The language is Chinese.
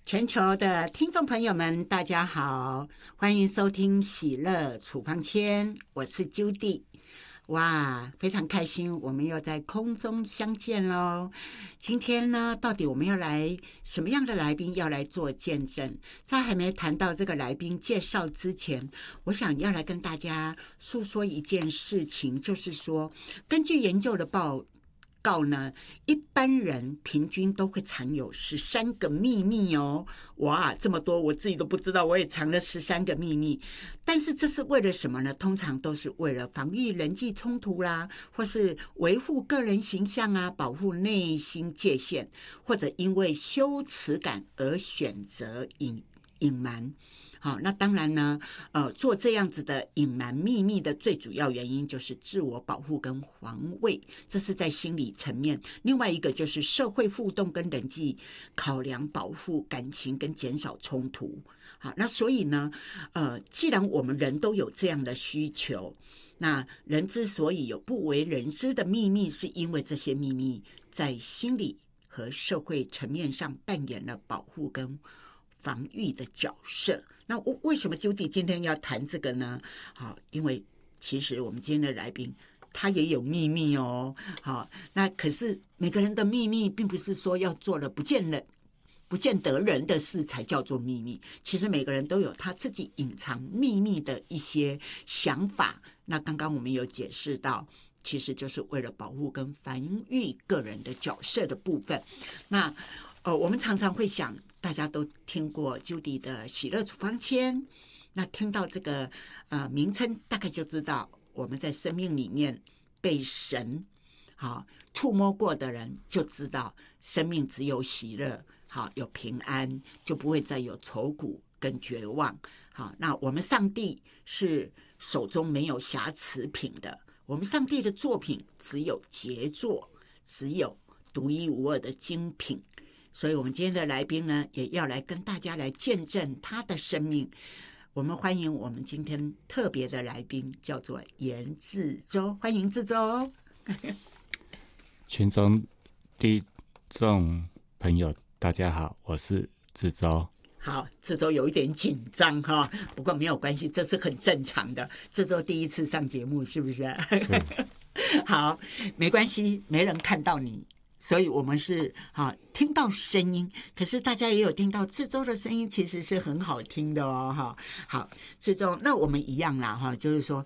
全球的听众朋友们，大家好，欢迎收听喜乐处方签，我是 Judy。哇，非常开心，我们又在空中相见喽。今天呢，到底我们要来什么样的来宾要来做见证？在还没谈到这个来宾介绍之前，我想要来跟大家诉说一件事情，就是说，根据研究的报告呢，一般人平均都会藏有13个秘密哦。哇，这么多，我自己都不知道，我也藏了13个秘密。但是这是为了什么呢？通常都是为了防御人际冲突啦，或是维护个人形象啊，保护内心界限，或者因为羞耻感而选择隐瞒。好，那当然呢，做这样子的隐瞒秘密的最主要原因就是自我保护跟防卫，这是在心理层面。另外一个就是社会互动跟人际考量，保护感情跟减少冲突。好，那所以呢，既然我们人都有这样的需求，那人之所以有不为人知的秘密，是因为这些秘密在心理和社会层面上扮演了保护跟防御的角色。那为什么 Judy 今天要谈这个呢？好，因为其实我们今天的来宾他也有秘密哦。好，那可是每个人的秘密并不是说要做了不见得人的事才叫做秘密，其实每个人都有他自己隐藏秘密的一些想法。那刚刚我们有解释到，其实就是为了保护跟防御个人的角色的部分。那我们常常会想，大家都听过 Judy 的喜乐处方签，那听到这个名称，大概就知道我们在生命里面被神触摸过的人，就知道生命只有喜乐，有平安，就不会再有愁苦跟绝望。好，那我们上帝是手中没有瑕疵品的，我们上帝的作品只有杰作，只有独一无二的精品。所以我们今天的来宾呢，也要来跟大家来见证他的生命。我们欢迎我们今天特别的来宾，叫做严志洲，欢迎志洲。 群众听众朋友大家好，我是志洲。 好，志洲有一点紧张哈，不过没有关系，这是很正常的。志洲第一次上节目，是不是？ 是。 好，没关系，没人看到你。所以我们是听到声音，可是大家也有听到志洲的声音，其实是很好听的哦。好，志洲，那我们一样啦，就是说